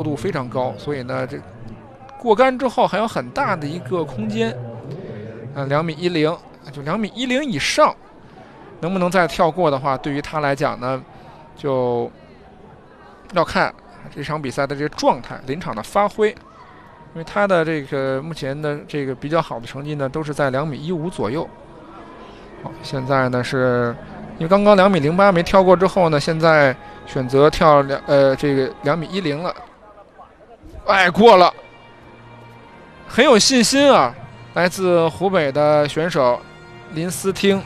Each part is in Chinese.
度非常高，所以呢，这过杆之后还有很大的一个空间。2.10米，就2.10米以上，能不能再跳过的话，对于他来讲呢，就要看这场比赛的这个状态、临场的发挥。因为他的这个目前的这个比较好的成绩呢，都是在2.15米左右。好，现在呢是因为刚刚2.08米没跳过之后呢，现在选择跳这个2.10米了。哎，过了，很有信心啊！来自湖北的选手林思听。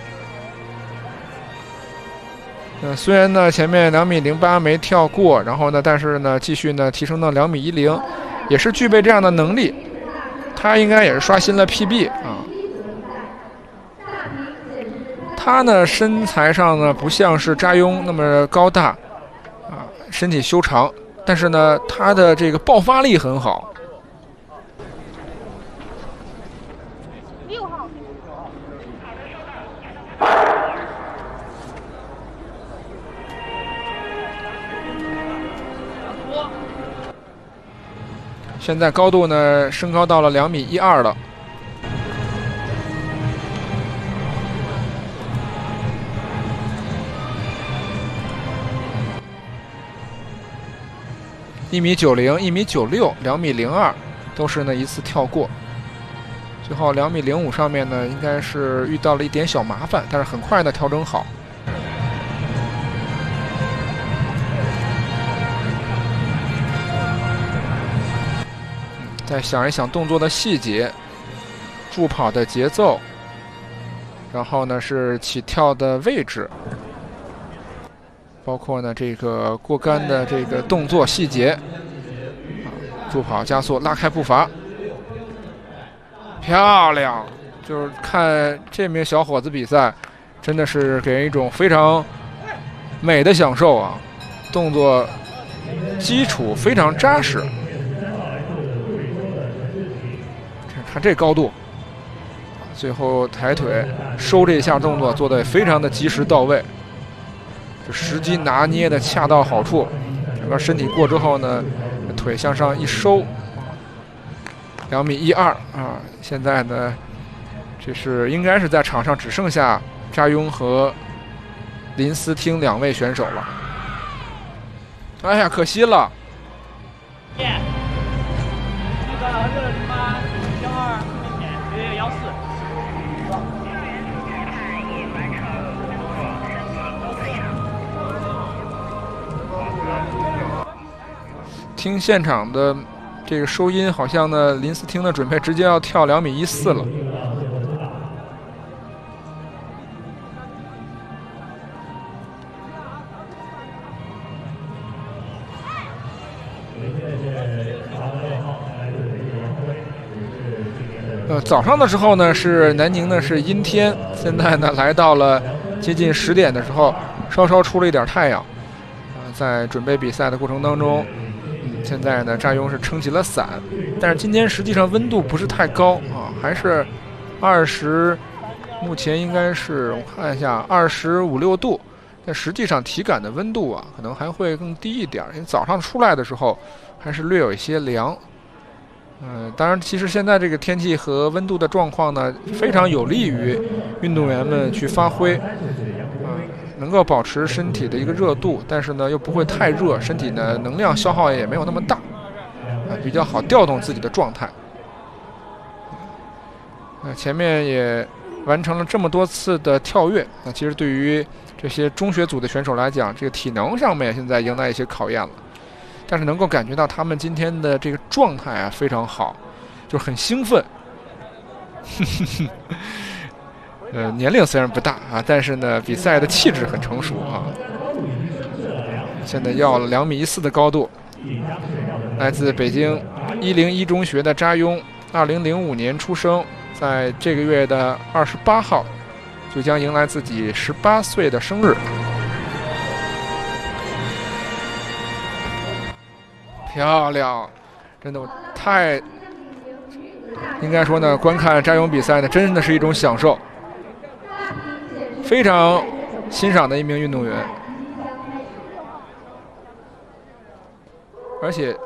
虽然呢前面2.08米没跳过，然后呢，但是呢继续呢提升到2.10米，也是具备这样的能力。他应该也是刷新了 PB 啊。他呢身材上呢不像是扎雍那么高大啊，身体修长，但是呢他的这个爆发力很好。现在高度呢升高到了2.12米了。1.90米、1.96米、2.02米都是呢一次跳过。最后2.05米上面呢应该是遇到了一点小麻烦，但是很快的调整好。再想一想动作的细节，助跑的节奏，然后呢是起跳的位置，包括呢这个过杆的这个动作细节，助跑加速拉开步伐，漂亮！就是看这名小伙子比赛，真的是给人一种非常美的享受啊！动作基础非常扎实。看这高度，最后抬腿收这一下动作做得非常的及时到位，这时机拿捏的恰到好处，整个身体过之后呢，腿向上一收，2.12米啊！现在呢，这是应该是在场上只剩下扎雍和林思听2位选手了。哎呀，可惜了。听现场的这个收音，好像呢林思听呢准备直接要跳2.14米了。早上的时候呢是南宁呢是阴天，现在呢来到了接近10点的时候，稍稍出了一点太阳。在准备比赛的过程当中，现在呢扎雍是撑起了伞，但是今天实际上温度不是太高啊，还是20，目前应该是我看一下25、26度，但实际上体感的温度啊可能还会更低一点，因为早上出来的时候还是略有一些凉。当然，其实现在这个天气和温度的状况呢，非常有利于运动员们去发挥，能够保持身体的一个热度，但是呢又不会太热，身体呢能量消耗也没有那么大，比较好调动自己的状态。前面也完成了这么多次的跳跃，那其实对于这些中学组的选手来讲，这个体能上面现在迎来一些考验了。但是能够感觉到他们今天的这个状态啊非常好，就很兴奋。年龄虽然不大啊，但是呢比赛的气质很成熟啊。现在要了2.14米的高度，来自北京101中学的扎雍，2005年出生，在这个月的28号就将迎来自己18岁的生日。漂亮，真的太应该说呢，观看扎雍比赛呢，真的是一种享受，非常欣赏的一名运动员，而且